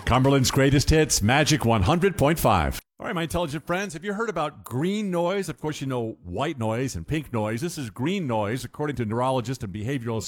Cumberland's greatest hits, Magic 100.5. All right, my intelligent friends, have you heard about green noise? Of course, you know white noise and pink noise. This is green noise, according to neurologist and behavioral